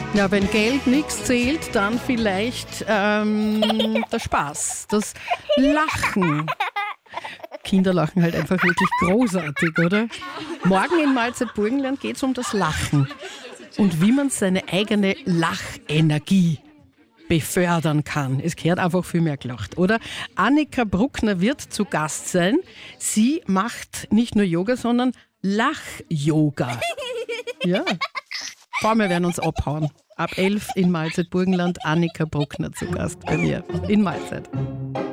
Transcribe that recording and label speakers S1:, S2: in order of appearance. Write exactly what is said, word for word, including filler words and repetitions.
S1: Ja, wenn Geld nichts zählt, dann vielleicht ähm, der Spaß, das Lachen. Kinder lachen halt einfach wirklich großartig, oder? Morgen in Mahlzeit Burgenland geht es um das Lachen und wie man seine eigene Lachenergie befördern kann. Es gehört einfach viel mehr gelacht, oder? Annika Bruckner wird zu Gast sein. Sie macht nicht nur Yoga, sondern Lach-Yoga. Ja. Boah, wir werden uns abhauen. Ab elf in Mahlzeit Burgenland, Annika Bruckner zu Gast bei mir in Mahlzeit.